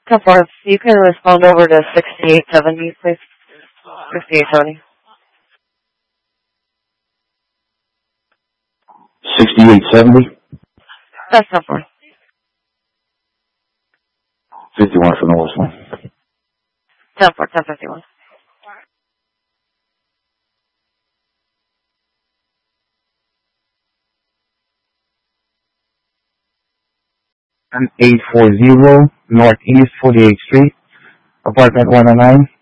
10-4. You can respond over to 6870, please. 6870. 6870? That's 10-4. 51 for North one. 10-4, 1051. And 840 Northeast 48th Street, apartment 109.